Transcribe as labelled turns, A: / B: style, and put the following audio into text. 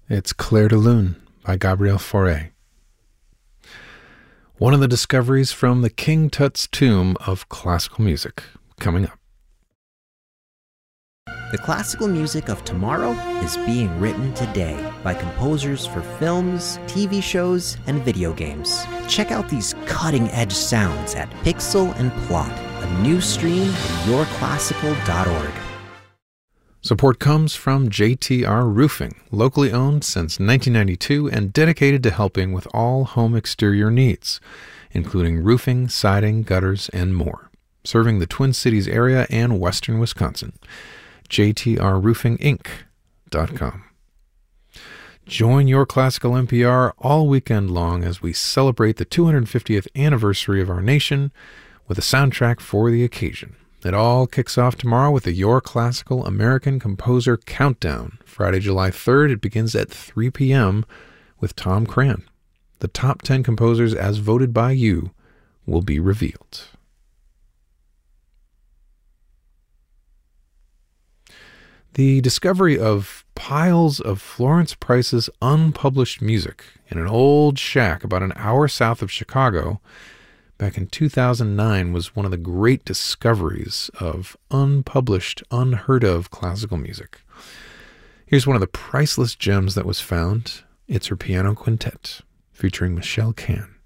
A: It's Clair de Lune by Gabriel Fauré. One of the discoveries from the King Tut's tomb of classical music, coming up.
B: The classical music of tomorrow is being written today by composers for films, TV shows, and video games. Check out these cutting-edge sounds at Pixel and Plot, a new stream at yourclassical.org.
A: Support comes from JTR Roofing, locally owned since 1992 and dedicated to helping with all home exterior needs, including roofing, siding, gutters, and more. Serving the Twin Cities area and western Wisconsin. JTRRoofingInc.com. Join Your Classical NPR all weekend long as we celebrate the 250th anniversary of our nation with a soundtrack for the occasion. It all kicks off tomorrow with the Your Classical American Composer Countdown. Friday, July 3rd, it begins at 3 p.m. with Tom Cran. The top 10 composers as voted by you will be revealed. The discovery of piles of Florence Price's unpublished music in an old shack about an hour south of Chicago back in 2009 was one of the great discoveries of unpublished, unheard of classical music. Here's one of the priceless gems that was found. It's her piano quintet featuring Michelle Kahn.